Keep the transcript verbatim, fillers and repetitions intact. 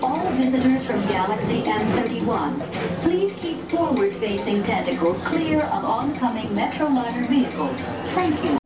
all visitors from Galaxy M thirty-one, please keep forward-facing tentacles clear of oncoming Metroliner vehicles. Thank you.